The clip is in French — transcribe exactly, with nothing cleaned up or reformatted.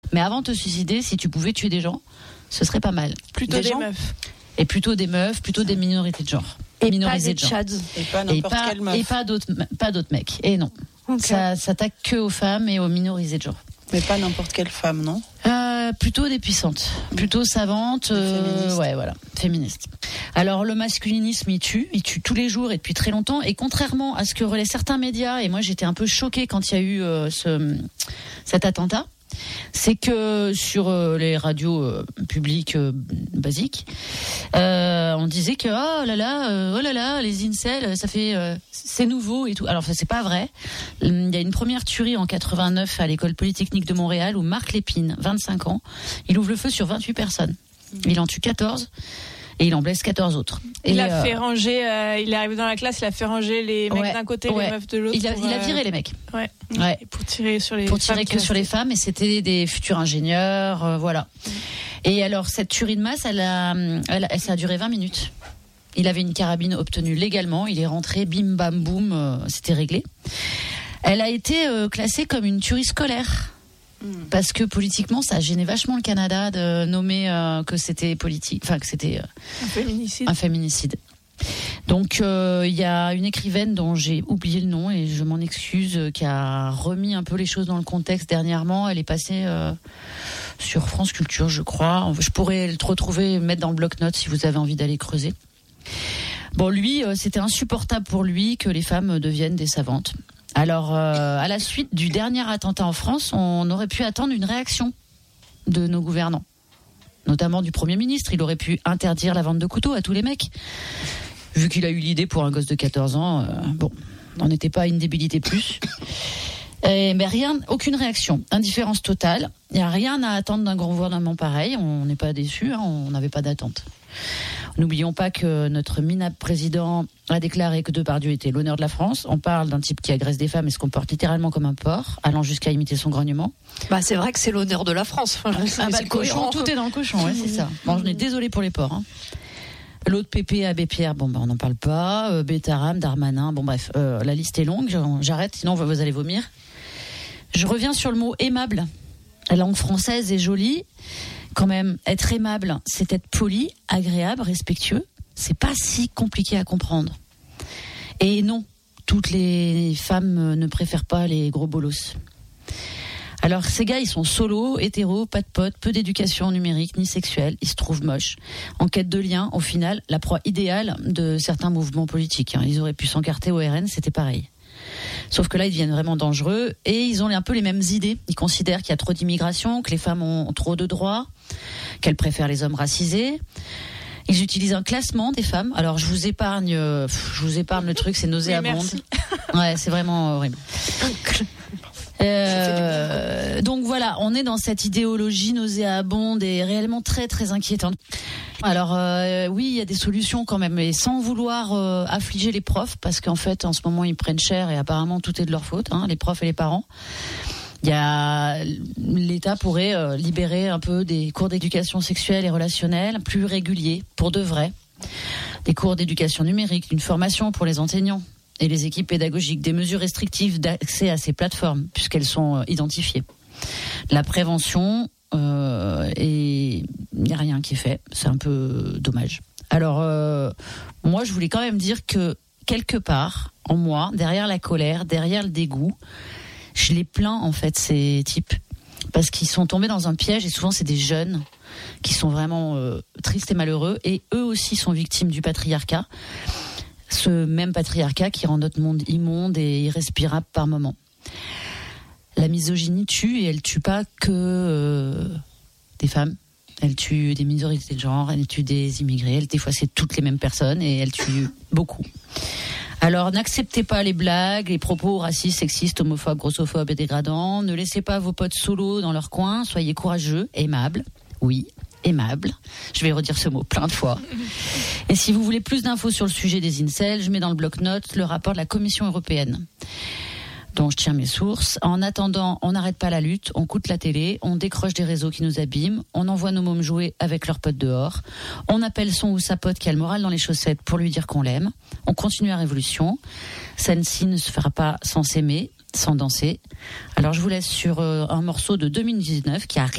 Mais avant de te suicider, si tu pouvais tuer des gens, ce serait pas mal. Plutôt des, des meufs. Et plutôt des meufs, plutôt des minorités de genre. Et minorisées pas des de genre. Tchads. Et pas n'importe et pas, quelle meuf. Et pas d'autres, pas d'autres mecs. Et non. Okay. Ça s'attaque que aux femmes et aux minorisées de genre. Mais pas n'importe quelle femme, non ? euh, Plutôt des puissantes, plutôt savantes, euh, ouais, voilà, féministes. Alors le masculinisme, il tue, il tue tous les jours et depuis très longtemps. Et contrairement à ce que relaient certains médias, et moi j'étais un peu choquée quand il y a eu euh, ce, cet attentat, c'est que sur euh, les radios euh, publiques euh, basiques, euh, on disait que oh là là, euh, oh là là, les incels, ça fait, euh, c'est nouveau et tout. Alors ça c'est pas vrai. Il y a une première tuerie en quatre-vingt-neuf à l'école polytechnique de Montréal où Marc Lépine, vingt-cinq ans, il ouvre le feu sur vingt-huit personnes. Il en tue quatorze. Et il en blesse quatorze autres. Il et a euh, fait ranger, euh, il est arrivé dans la classe, il a fait ranger les mecs ouais, d'un côté, ouais. les meufs de l'autre. Il a, pour, il a euh... viré les mecs. Ouais. ouais. Et pour tirer sur les pour femmes. Pour tirer que sur les femmes, et c'était des futurs ingénieurs, euh, voilà. Mmh. Et alors, cette tuerie de masse, elle a, elle, elle, ça a duré vingt minutes. Il avait une carabine obtenue légalement, il est rentré, bim bam boum, euh, c'était réglé. Elle a été euh, classée comme une tuerie scolaire. Parce que politiquement, ça a gêné vachement le Canada de nommer euh, que c'était politique, enfin que c'était euh, un féminicide. Un féminicide. Donc il euh, y a une écrivaine dont j'ai oublié le nom et je m'en excuse, euh, qui a remis un peu les choses dans le contexte dernièrement. Elle est passée euh, sur France Culture, je crois. Je pourrais le retrouver, mettre dans le bloc-notes si vous avez envie d'aller creuser. Bon, lui, euh, c'était insupportable pour lui que les femmes deviennent des savantes. Alors, euh, à la suite du dernier attentat en France, on aurait pu attendre une réaction de nos gouvernants, notamment du Premier ministre. Il aurait pu interdire la vente de couteaux à tous les mecs. Vu qu'il a eu l'idée pour un gosse de quatorze ans, euh, bon, on n'était pas à une débilité plus. Et, mais rien, aucune réaction, indifférence totale. Il n'y a rien à attendre d'un gouvernement pareil. On n'est pas déçus, hein, on n'avait pas d'attente. N'oublions pas que notre minable président a déclaré que Depardieu était l'honneur de la France. On parle d'un type qui agresse des femmes et se comporte littéralement comme un porc, allant jusqu'à imiter son grognement. Bah c'est vrai que c'est l'honneur de la France. Enfin, ah bah le cochon, tout est dans le cochon, ouais, c'est ça. Bon, je suis désolée pour les porcs. Hein. L'autre Pépé, Abbé Pierre, bon bah on n'en parle pas. Euh, Bétaram, Darmanin, bon bref, euh, la liste est longue. J'arrête, sinon vous allez vomir. Je reviens sur le mot aimable. La langue française est jolie. Quand même, être aimable, c'est être poli, agréable, respectueux. C'est pas si compliqué à comprendre. Et non, toutes les femmes ne préfèrent pas les gros bolos. Alors, ces gars, ils sont solos, hétéros, pas de potes, peu d'éducation numérique ni sexuelle. Ils se trouvent moches. En quête de lien, au final, la proie idéale de certains mouvements politiques. Ils auraient pu s'encarter au R N, c'était pareil. Sauf que là, ils deviennent vraiment dangereux et ils ont un peu les mêmes idées. Ils considèrent qu'il y a trop d'immigration, que les femmes ont trop de droits, qu'elles préfèrent les hommes racisés. Ils utilisent un classement des femmes. Alors, je vous épargne, euh, je vous épargne le truc, c'est nauséabond. Ouais, c'est vraiment horrible. Euh, donc voilà, on est dans cette idéologie nauséabonde et réellement très très inquiétante. Alors euh, oui, il y a des solutions quand même, mais sans vouloir euh, affliger les profs, parce qu'en fait en ce moment ils prennent cher et apparemment tout est de leur faute, hein, les profs et les parents. Il y a l'État pourrait euh, libérer un peu des cours d'éducation sexuelle et relationnelle plus réguliers, pour de vrai, des cours d'éducation numérique, d'une formation pour les enseignants et les équipes pédagogiques, des mesures restrictives d'accès à ces plateformes, puisqu'elles sont euh, identifiées. La prévention, euh, et il n'y a rien qui est fait. C'est un peu dommage. Alors, euh, moi, je voulais quand même dire que, quelque part, en moi, derrière la colère, derrière le dégoût, je les plains, en fait, ces types. Parce qu'ils sont tombés dans un piège, et souvent, c'est des jeunes qui sont vraiment euh, tristes et malheureux, et eux aussi sont victimes du patriarcat. Ce même patriarcat qui rend notre monde immonde et irrespirable par moments. La misogynie tue, et elle tue pas que euh, des femmes. Elle tue des minorités de genre, elle tue des immigrés. Elle, des fois, c'est toutes les mêmes personnes et elle tue beaucoup. Alors, n'acceptez pas les blagues, les propos racistes, sexistes, homophobes, grossophobes et dégradants. Ne laissez pas vos potes solo dans leur coin. Soyez courageux, aimables. Oui, aimable. Je vais redire ce mot plein de fois. Et si vous voulez plus d'infos sur le sujet des incels, je mets dans le bloc-notes le rapport de la Commission européenne, dont je tiens mes sources. En attendant, on n'arrête pas la lutte, on coûte la télé, on décroche des réseaux qui nous abîment, on envoie nos mômes jouer avec leurs potes dehors, on appelle son ou sa pote qui a le moral dans les chaussettes pour lui dire qu'on l'aime, on continue la révolution. Celle-ci ne se fera pas sans s'aimer, sans danser. Alors je vous laisse sur euh, un morceau de deux mille dix-neuf qui a